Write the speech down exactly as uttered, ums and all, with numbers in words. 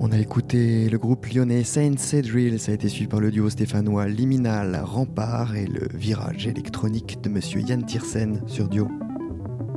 On a écouté le groupe lyonnais Saint Cedril, ça a été suivi par le duo stéphanois Liminal, Rempart et le virage électronique de monsieur Yann Tiersen sur Dio.